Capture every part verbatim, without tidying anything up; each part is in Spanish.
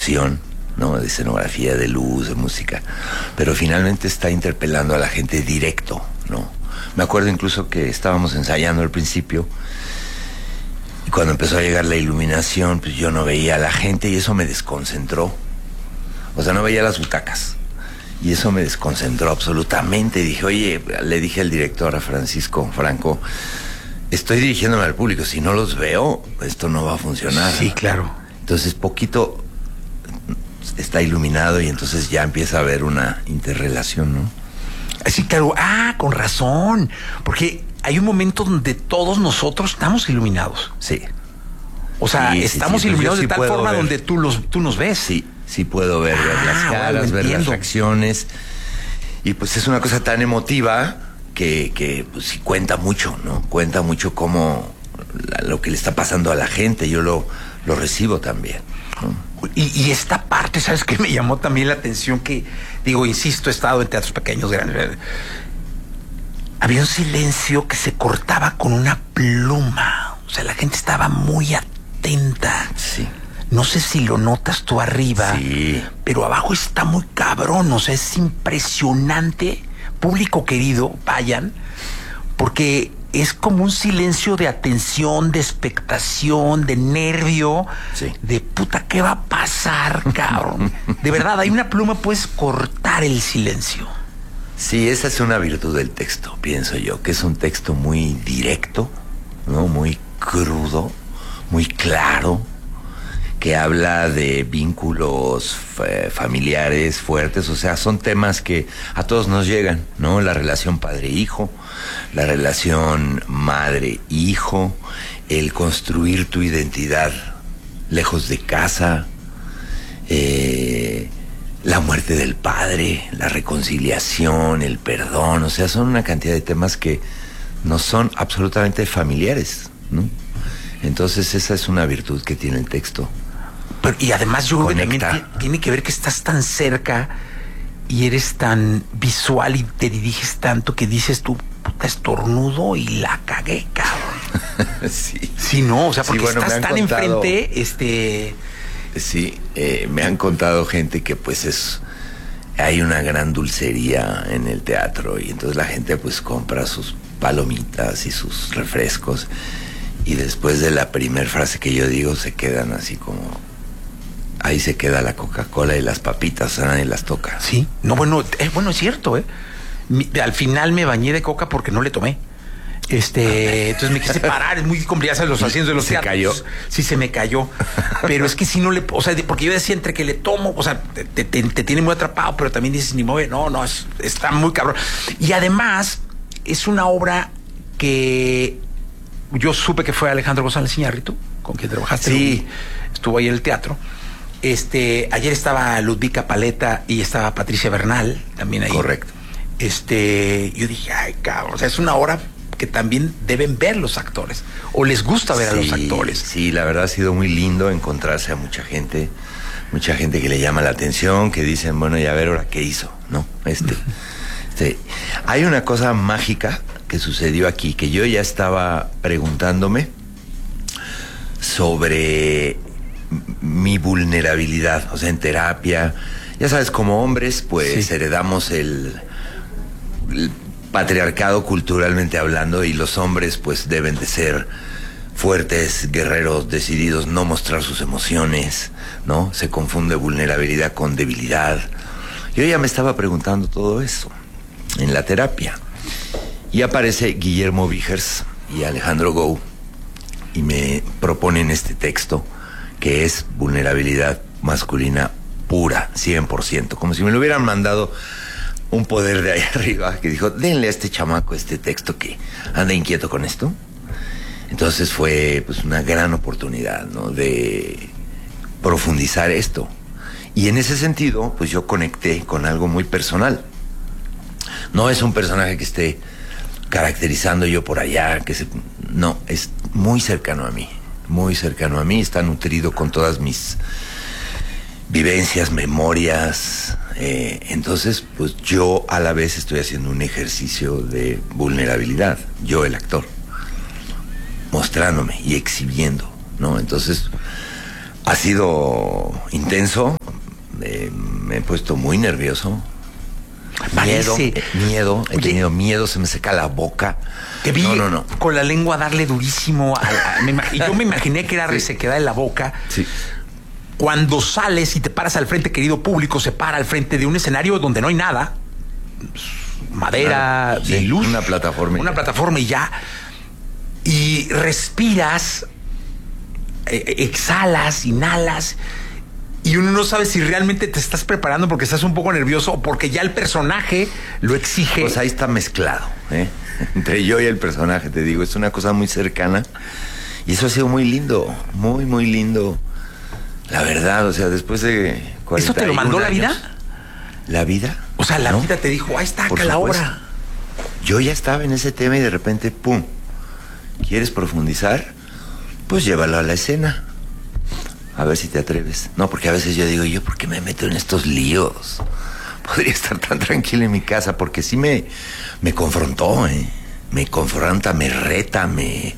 producción, ¿no? De escenografía, de luz, de música, pero finalmente está interpelando a la gente directo, ¿no? Me acuerdo incluso que estábamos ensayando al principio y cuando empezó a llegar la iluminación, pues yo no veía a la gente y eso me desconcentró. O sea, no veía las butacas y eso me desconcentró absolutamente. Dije, oye, le dije al director, a Francisco Franco, estoy dirigiéndome al público, si no los veo, esto no va a funcionar. Sí, claro. Entonces poquito está iluminado y entonces ya empieza a haber una interrelación, ¿no? Sí, claro. Ah, con razón. Porque hay un momento donde todos nosotros estamos iluminados. Sí. O sea, sí, estamos sí, sí. iluminados Sí de tal forma ver. donde tú, los, tú nos ves. Sí, sí puedo ver, ver ah, las caras, bueno, ver entiendo. las reacciones. Y pues es una cosa tan emotiva que, que pues sí cuenta mucho, ¿no? Cuenta mucho cómo la, lo que le está pasando a la gente. Yo lo, lo recibo también, ¿no? Y, y esta parte, ¿sabes qué? Me llamó también la atención que, digo, insisto, he estado en teatros pequeños, grandes. Había un silencio que se cortaba con una pluma. O sea, la gente estaba muy atenta. Sí. No sé si lo notas tú arriba, sí. pero abajo está muy cabrón. O sea, es impresionante. Público querido, vayan, porque es como un silencio de atención, de expectación, de nervio, sí. de puta, ¿qué va a pasar, cabrón? De verdad, hay una pluma, puedes cortar el silencio. Sí, esa es una virtud del texto, pienso yo, que es un texto muy directo, ¿no? Muy crudo, muy claro, que habla de vínculos eh, familiares fuertes. O sea, son temas que a todos nos llegan, ¿no? La relación padre-hijo, la relación madre-hijo, el construir tu identidad lejos de casa, eh, la muerte del padre, la reconciliación, el perdón. O sea, son una cantidad de temas que nos son absolutamente familiares, ¿no? Entonces esa es una virtud que tiene el texto. Pero, y además yo creo que también Conecta. t- tiene que ver que estás tan cerca y eres tan visual y te diriges tanto que dices tú, puta, estornudo y la cagué, cabrón. Sí. Sí, no, o sea, Sí, porque bueno, me estás han tan contado- enfrente, este... Sí, eh, me han contado gente que pues es... Hay una gran dulcería en el teatro y entonces la gente pues compra sus palomitas y sus refrescos y después de la primer frase que yo digo se quedan así como... Ahí se queda la Coca-Cola y las papitas, o sea, nadie las toca. Sí, no, bueno, eh, bueno, es cierto, ¿eh? Mi, al final me bañé de coca porque no le tomé. Este, entonces me quise parar, es muy complicado los asientos de los Se teatros. cayó. Sí, se me cayó. Pero es que si no le, o sea, porque yo decía entre que le tomo, o sea, te, te, te tiene muy atrapado, pero también dices, ni mueve, no, no, es, está muy cabrón. Y además, es una obra que yo supe que fue Alejandro González Iñárritu, con quien trabajaste. Sí. Estuvo ahí en el teatro. Este, ayer estaba Ludvika Paleta y estaba Patricia Bernal también ahí. Correcto. Este, yo dije, ay, cabrón, o sea, es una obra que también deben ver los actores, o les gusta ver Sí, a los actores. Sí, la verdad ha sido muy lindo encontrarse a mucha gente, mucha gente que le llama la atención, que dicen, bueno, ya a ver ahora qué hizo, ¿no? Este, este, hay una cosa mágica que sucedió aquí, que yo ya estaba preguntándome sobre mi vulnerabilidad, o sea, en terapia, ya sabes, como hombres, pues sí. heredamos el, el patriarcado culturalmente hablando, y los hombres pues deben de ser fuertes, guerreros, decididos, no mostrar sus emociones, ¿no? Se confunde vulnerabilidad con debilidad. Yo ya me estaba preguntando todo eso en la terapia, y aparece Guillermo Vigers y Alejandro Gou y me proponen este texto que es vulnerabilidad masculina pura, cien por ciento, como si me lo hubieran mandado un poder de ahí arriba que dijo, denle a este chamaco este texto que anda inquieto con esto. Entonces fue pues una gran oportunidad, ¿no?, de profundizar esto. Y en ese sentido, pues yo conecté con algo muy personal. No es un personaje que esté caracterizando yo por allá, que se... no, es muy cercano a mí, muy cercano a mí, está nutrido con todas mis vivencias, memorias. Eh, entonces, pues yo a la vez estoy haciendo un ejercicio de vulnerabilidad, yo el actor, mostrándome y exhibiendo, ¿no? Entonces, ha sido intenso, eh, me he puesto muy nervioso. Parece. Miedo, eh, miedo, he Oye, tenido miedo, se me seca la boca. Te vi no, no, no. con la lengua darle durísimo. A, a, me, y yo me imaginé que era Sí. resequedad en la boca. Sí. Cuando sales y te paras al frente, querido público, se para al frente de un escenario donde no hay nada. Madera, Nada. Sí, de luz. una plataforma y Una ya. plataforma y ya. Y respiras, eh, exhalas, inhalas. Y uno no sabe si realmente te estás preparando porque estás un poco nervioso o porque ya el personaje lo exige. Pues ahí está mezclado, ¿eh? Entre yo y el personaje, te digo, es una cosa muy cercana. Y eso ha sido muy lindo, muy, muy lindo. La verdad, o sea, después de cuarenta ¿Eso te lo mandó la vida? años, ¿la vida? O sea, la ¿No? vida te dijo, ahí está, Por acá la supuesto. obra. Yo ya estaba en ese tema y de repente, ¡pum! ¿Quieres profundizar? Pues llévalo a la escena. A ver si te atreves. No, porque a veces yo digo, ¿yo por qué me meto en estos líos? Podría estar tan tranquilo en mi casa, porque sí me, me confrontó, ¿eh? Me confronta, me reta, me...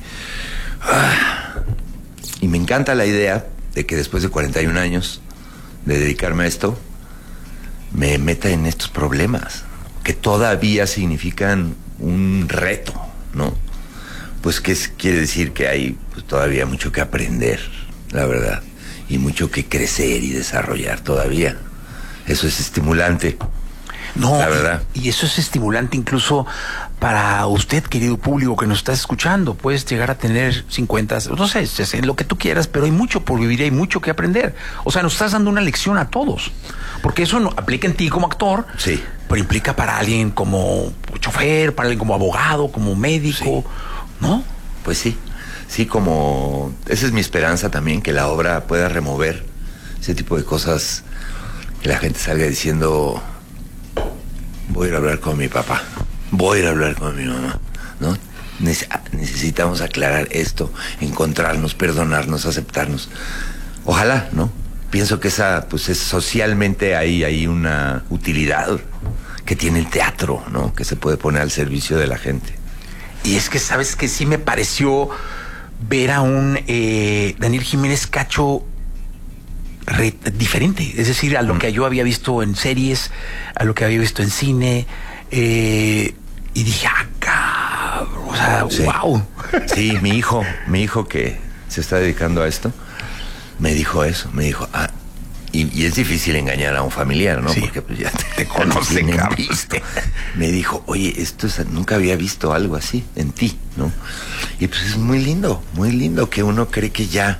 Ah. Y me encanta la idea de que después de cuarenta y un años de dedicarme a esto, me meta en estos problemas, que todavía significan un reto, ¿no? Pues que quiere decir que hay pues, todavía mucho que aprender, la verdad, y mucho que crecer y desarrollar todavía. Eso es estimulante. No, la verdad. Y, y eso es estimulante incluso para usted, querido público que nos está escuchando. Puedes llegar a tener cincuenta, no sé, sesenta, lo que tú quieras, pero hay mucho por vivir y hay mucho que aprender. O sea, nos estás dando una lección a todos. Porque eso no aplica en ti como actor, Sí. pero implica para alguien como chofer, para alguien como abogado, como médico, ¿no? Pues sí, sí, como... Esa es mi esperanza también, que la obra pueda remover ese tipo de cosas, que la gente salga diciendo, voy a ir a hablar con mi papá, voy a ir a hablar con mi mamá, ¿no? Nece- necesitamos aclarar esto, encontrarnos, perdonarnos, aceptarnos. Ojalá, ¿no? Pienso que esa, pues es socialmente hay, hay una utilidad que tiene el teatro, ¿no? Que se puede poner al servicio de la gente. Y es que, ¿sabes que sí me pareció ver a un eh, Daniel Jiménez Cacho re- diferente? Es decir, a lo mm. que yo había visto en series, a lo que había visto en cine, eh, y dije, ah, cabrón, o sea, sí. wow. Sí, mi hijo, mi hijo que se está dedicando a esto, me dijo eso, me dijo, ah, y, y es difícil engañar a un familiar, ¿no? Sí. Porque pues ya te, te conocen, tienen cabrón. visto. Me dijo, oye, esto es, nunca había visto algo así en ti, ¿no? Y pues es muy lindo, muy lindo que uno cree que ya,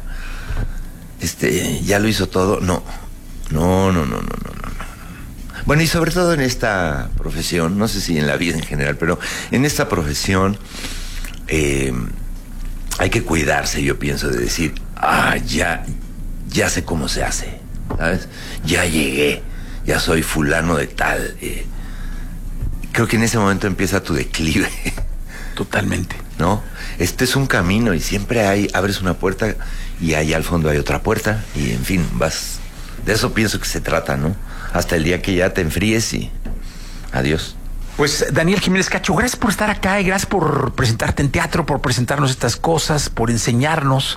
este, ya lo hizo todo. No, no, no, no, no, no, no. Bueno, y sobre todo en esta profesión, no sé si en la vida en general, pero en esta profesión eh, hay que cuidarse, yo pienso, de decir, ah, ya, ya sé cómo se hace, ¿sabes? Ya llegué, ya soy fulano de tal. Eh, creo que en ese momento empieza tu declive. Totalmente. ¿No? Este es un camino y siempre hay, abres una puerta y ahí al fondo hay otra puerta y en fin, vas, de eso pienso que se trata, ¿no? Hasta el día que ya te enfríes y adiós. Pues Daniel Jiménez Cacho, gracias por estar acá y gracias por presentarte en teatro, por presentarnos estas cosas, por enseñarnos.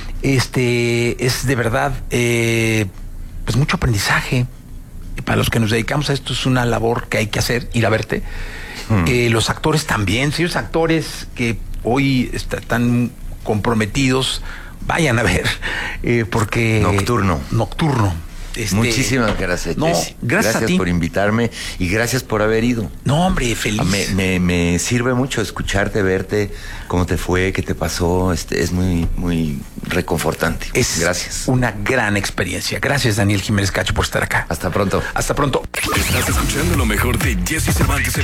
Este es de verdad eh, pues mucho aprendizaje. Y para los que nos dedicamos a esto es una labor que hay que hacer, ir a verte. Hmm. Eh, los actores también, si los actores que hoy están comprometidos, vayan a ver, eh, porque Nocturno. Nocturno. Este, Muchísimas gracias. No, Jessy. gracias, gracias a ti. por invitarme y gracias por haber ido. No, hombre, feliz. Me, me, me sirve mucho escucharte, verte, cómo te fue, qué te pasó. Este, es muy, muy reconfortante. Es gracias. Una gran experiencia. Gracias, Daniel Jiménez Cacho, por estar acá. Hasta pronto. Hasta pronto. Estás escuchando lo mejor de Jessy Cervantes.